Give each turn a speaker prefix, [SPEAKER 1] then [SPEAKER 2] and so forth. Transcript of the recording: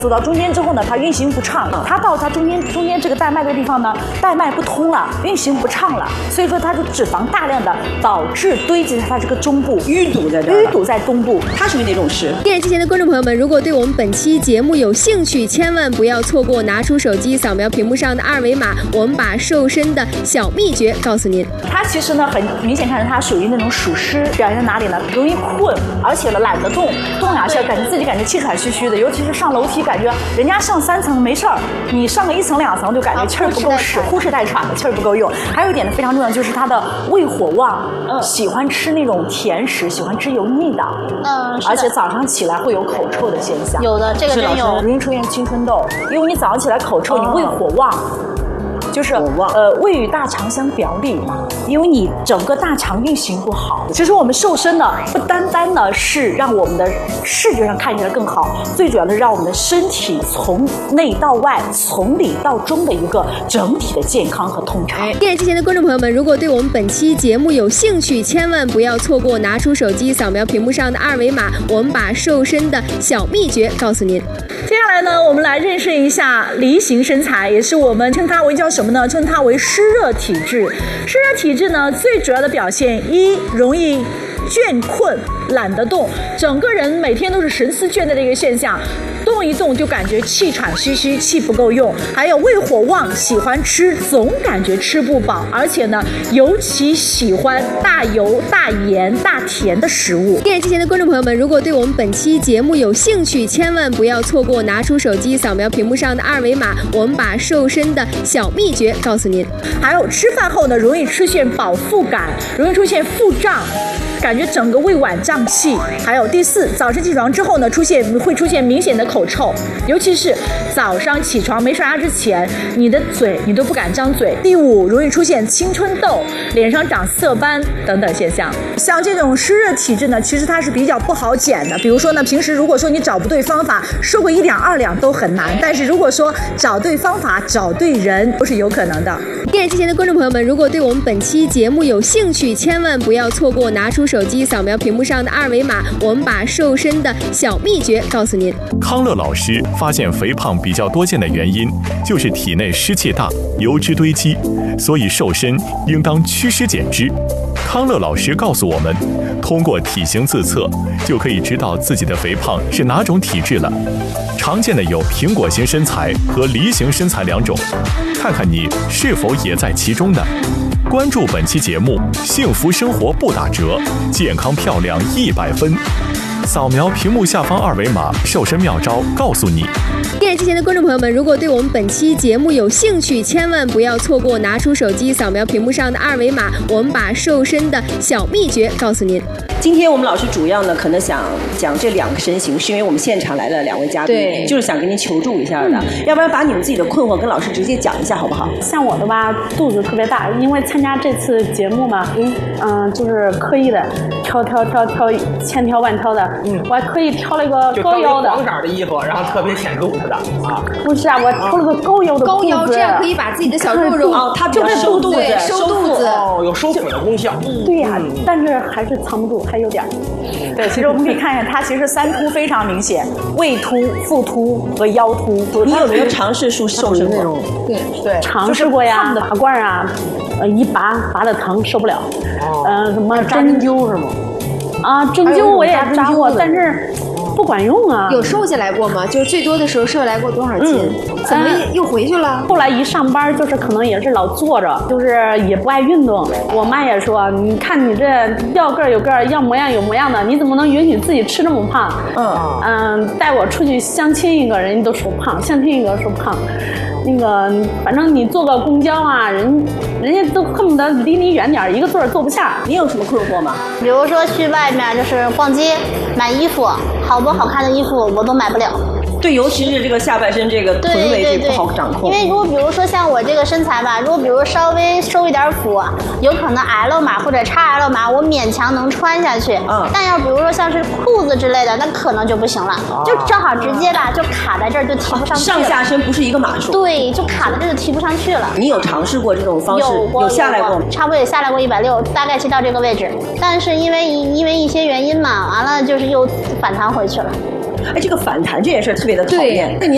[SPEAKER 1] 走到中间之后呢，它运行不畅，它到它中间这个带脉的地方呢，带脉不通了，运行不畅了，所以说它就脂肪大量的导致堆积在它这个中部，
[SPEAKER 2] 淤堵在这儿，
[SPEAKER 1] 淤堵在东部。
[SPEAKER 2] 它属于哪种湿？
[SPEAKER 3] 电视机前的观众朋友们，如果对我们本期节目有兴趣，千万不要错过，拿出手机扫描屏幕上的二维码，我们把瘦身的小秘诀告诉您。
[SPEAKER 1] 它其实呢，很明显看着它属于那种属湿，表现在哪里呢？容易困，而且呢懒得动两下，感觉自己气喘吁吁的，尤其是上楼梯，感觉人家上3层没事儿，你上个1层2层就感觉气儿不够使，呼哧带喘的，气儿不够用。还有一点呢非常重要，就是它的胃火旺，喜欢吃那种甜食，喜欢吃油腻的，而且早上起来会有口臭的现象。
[SPEAKER 4] 有的，这个真有，
[SPEAKER 1] 容易出现青春痘，因为你早上起来口臭，你胃火旺。就是胃与大肠相表里嘛，因为你整个大肠运行不好。其实我们瘦身呢，不单单呢是让我们的视觉上看起来更好，最主要的是让我们的身体从内到外、从里到中的一个整体的健康和通畅。
[SPEAKER 3] 电视机前的观众朋友们，如果对我们本期节目有兴趣，千万不要错过，拿出手机扫描屏幕上的二维码，我们把瘦身的小秘诀告诉您。
[SPEAKER 1] 接下来呢，我们来认识一下梨形身材，也是我们称它为叫什么呢？称它为湿热体质。湿热体质呢，最主要的表现容易倦困，懒得动，整个人每天都是神思倦怠的一个现象，动一动就感觉气喘吁吁，气不够用。还有胃火旺，喜欢吃，总感觉吃不饱，而且呢，尤其喜欢大油、大盐、大甜的食物。
[SPEAKER 3] 电视机前的观众朋友们，如果对我们本期节目有兴趣，千万不要错过，拿出手机扫描屏幕上的二维码，我们把瘦身的小秘诀告诉您。
[SPEAKER 1] 还有吃饭后呢，容易出现饱腹感，容易出现腹胀，感觉整个胃脘胀气。还有第4，早晨起床之后呢，会出现明显的口臭，尤其是早上起床没刷牙之前，你的嘴你都不敢张嘴。第5，容易出现青春痘，脸上长色斑等等现象。像这种湿热体质呢，其实它是比较不好减的。比如说呢，平时如果说你找不对方法，瘦个1两2两都很难，但是如果说找对方法、找对人，都是有可能的。
[SPEAKER 3] 电视机前的观众朋友们，如果对我们本期节目有兴趣，千万不要错过，拿出手机扫描屏幕上的二维码，我们把瘦身的小秘诀告诉您。
[SPEAKER 5] 康乐老师发现肥胖比较多见的原因就是体内湿气大，油脂堆积，所以瘦身应当祛湿减脂。康乐老师告诉我们，通过体型自测就可以知道自己的肥胖是哪种体质了。常见的有苹果型身材和梨形身材2种，看看你是否也在其中呢？关注本期节目，幸福生活不打折，健康漂亮100分。扫描屏幕下方二维码，瘦身妙招告诉你。
[SPEAKER 3] 电视机前的观众朋友们，如果对我们本期节目有兴趣，千万不要错过，拿出手机扫描屏幕上的二维码，我们把瘦身的小秘诀告诉您。
[SPEAKER 2] 今天我们老师主要呢，可能想讲这2个身形，是因为我们现场来了2位嘉宾，就是想跟您求助一下的。要不然把你们自己的困惑跟老师直接讲一下，好不好？
[SPEAKER 6] 像我的吧，肚子特别大，因为参加这次节目嘛，就是刻意的挑，千挑万挑的，我还特意挑了一个高腰的
[SPEAKER 7] 黄色的衣服，然后特别显肚子的啊。
[SPEAKER 6] 不是啊，我挑了个高腰的
[SPEAKER 3] 高腰，这样可以把自己的小肉肉
[SPEAKER 2] 它比较收肚子，
[SPEAKER 3] 收肚子
[SPEAKER 7] 有收腹的功效。
[SPEAKER 6] 对呀，但是还是藏不住，还有点。
[SPEAKER 1] 对，其实我们可以看一下，它其实3凸非常明显，胃凸、腹凸和腰凸。
[SPEAKER 2] 你有没有尝试瘦身那种？
[SPEAKER 6] 对，尝试过呀，拔罐啊，一拔的疼，受不了。什么
[SPEAKER 7] 针灸是吗？
[SPEAKER 6] 针灸我也扎过，但是不管用啊。
[SPEAKER 3] 有瘦下来过吗？就是最多的时候瘦下来过多少斤？怎么又回去了？
[SPEAKER 6] 后来一上班，就是可能也是老坐着，就是也不爱运动。我妈也说，你看你这要个儿有个儿，要模样有模样的，你怎么能允许自己吃这么胖？带我出去相亲一个人家都说胖，相亲一个说胖。那个，反正你坐个公交啊，人家都恨不得离你远点，一个座儿坐不下。
[SPEAKER 2] 你有什么困惑吗？
[SPEAKER 4] 比如说去外面就是逛街买衣服，好多好看的衣服我都买不了。
[SPEAKER 2] 对，尤其是这个下半身这个臀围这不好掌控。
[SPEAKER 4] 因为如果比如说像我这个身材吧，如果比如稍微收一点腹，有可能 L 码或者 XL 码我勉强能穿下去。但要比如说像是裤子之类的，那可能就不行了，就正好直接吧就卡在这儿就提不上去了。
[SPEAKER 2] 上下身不是一个码数。
[SPEAKER 4] 对，就卡在这儿就提不上去了。
[SPEAKER 2] 你有尝试过这种方式？有下来过吗？
[SPEAKER 4] 差不多也下来过160，大概去到这个位置，但是因为一些原因嘛，完了就是又反弹回去了。
[SPEAKER 2] 哎，这个反弹这件事特别的讨厌。那您